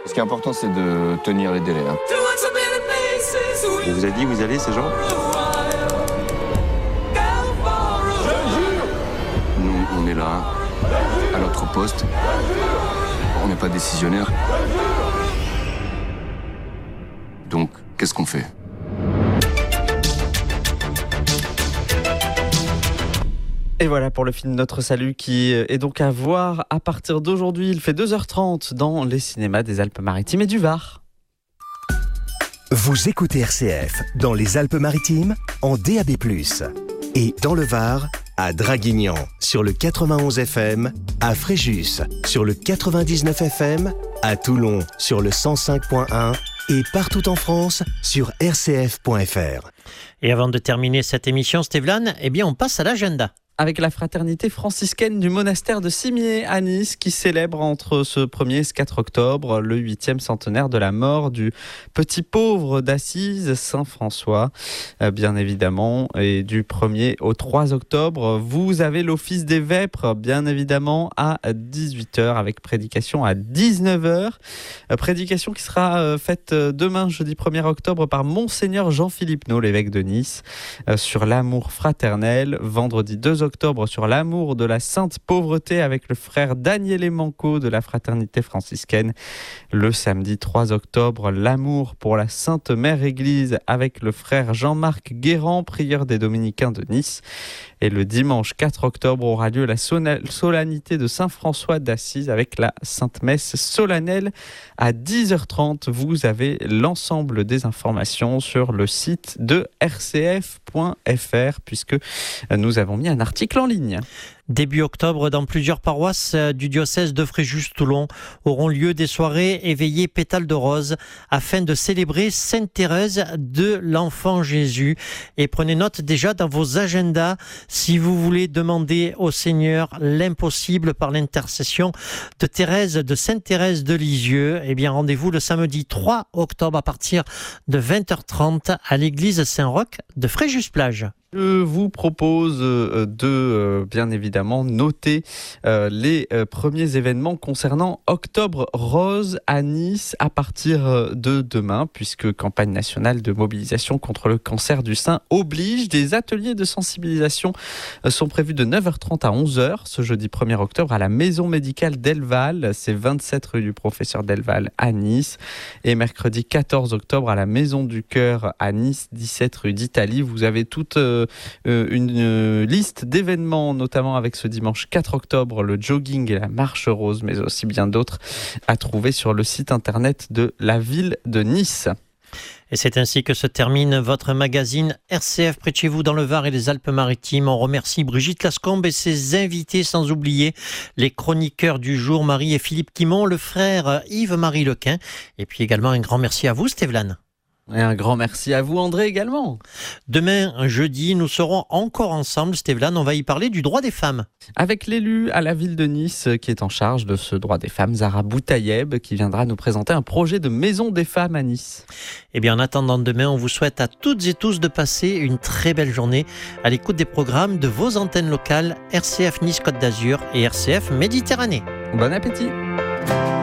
Ce qui est important, c'est de tenir les délais. On vous a dit où vous allez, ces gens ? Nous, on est là, à notre poste. On n'est pas décisionnaire. Donc, qu'est-ce qu'on fait ? Et voilà pour le film Notre Salut qui est donc à voir à partir d'aujourd'hui. Il fait 2h30 dans les cinémas des Alpes-Maritimes et du Var. Vous écoutez RCF dans les Alpes-Maritimes en DAB+. Et dans le Var, à Draguignan sur le 91 FM, à Fréjus sur le 99 FM, à Toulon sur le 105.1 et partout en France sur rcf.fr. Et avant de terminer cette émission, Stéphane, on passe à l'agenda. Avec la fraternité franciscaine du monastère de Cimier à Nice qui célèbre entre ce 1er et ce 4 octobre le 8e centenaire de la mort du petit pauvre d'Assise, Saint François, bien évidemment. Et du 1er au 3 octobre, vous avez l'office des vêpres, bien évidemment, à 18h avec prédication à 19h. Prédication qui sera faite demain, jeudi 1er octobre, par Monseigneur Jean-Philippe Naud, l'évêque de Nice, sur l'amour fraternel. Vendredi 2 octobre sur l'amour de la sainte pauvreté avec le frère Daniel Manco de la fraternité franciscaine. Le samedi 3 octobre, l'amour pour la Sainte Mère Église avec le frère Jean-Marc Guérand, prieur des Dominicains de Nice. Et le dimanche 4 octobre aura lieu la solennité de Saint François d'Assise avec la Sainte Messe solennelle à 10h30. Vous avez l'ensemble des informations sur le site de rcf.fr puisque nous avons mis un article en ligne. Début octobre, dans plusieurs paroisses du diocèse de Fréjus-Toulon auront lieu des soirées éveillées pétales de rose afin de célébrer Sainte Thérèse de l'Enfant Jésus. Et prenez note déjà dans vos agendas si vous voulez demander au Seigneur l'impossible par l'intercession de Sainte Thérèse de Lisieux. Rendez-vous le samedi 3 octobre à partir de 20h30 à l'église Saint-Roch de Fréjus-Plage. Je vous propose de bien évidemment noter les premiers événements concernant Octobre Rose à Nice à partir de demain, puisque campagne nationale de mobilisation contre le cancer du sein oblige. Des ateliers de sensibilisation sont prévus de 9h30 à 11h ce jeudi 1er octobre à la maison médicale d'Elval, c'est 27 rue du Professeur Delval à Nice, et mercredi 14 octobre à la Maison du Cœur à Nice, 17 rue d'Italie. Vous avez toute une liste d'événements, notamment avec ce dimanche 4 octobre, le jogging et la marche rose, mais aussi bien d'autres à trouver sur le site internet de la ville de Nice. Et c'est ainsi que se termine votre magazine RCF près de chez vous dans le Var et les Alpes-Maritimes. On remercie Brigitte Lascombe et ses invités, sans oublier les chroniqueurs du jour, Marie et Philippe Quimon, le frère Yves-Marie Lequin. Et puis également un grand merci à vous, Stéphane. Et un grand merci à vous, André, également. Demain, jeudi, nous serons encore ensemble, Stéphane. On va y parler du droit des femmes. Avec l'élu à la ville de Nice qui est en charge de ce droit des femmes, Zara Boutayeb, qui viendra nous présenter un projet de maison des femmes à Nice. En attendant demain, on vous souhaite à toutes et tous de passer une très belle journée à l'écoute des programmes de vos antennes locales RCF Nice Côte d'Azur et RCF Méditerranée. Bon appétit.